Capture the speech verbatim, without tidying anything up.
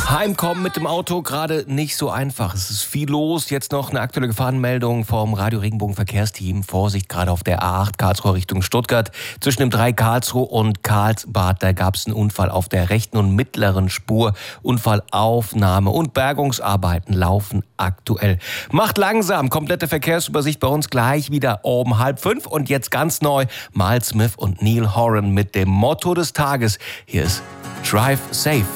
Heimkommen mit dem Auto gerade nicht so einfach. Es ist viel los. Jetzt noch eine aktuelle Gefahrenmeldung vom Radio Regenbogen Verkehrsteam. Vorsicht, gerade auf der A acht Karlsruhe Richtung Stuttgart. Zwischen dem drei Karlsruhe und Karlsbad, da gab es einen Unfall auf der rechten und mittleren Spur. Unfallaufnahme und Bergungsarbeiten laufen aktuell. Macht langsam. Komplette Verkehrsübersicht bei uns gleich wieder um halb fünf. Und jetzt ganz neu Miles Smith und Neil Horan mit dem Motto des Tages. Hier ist Drive Safe.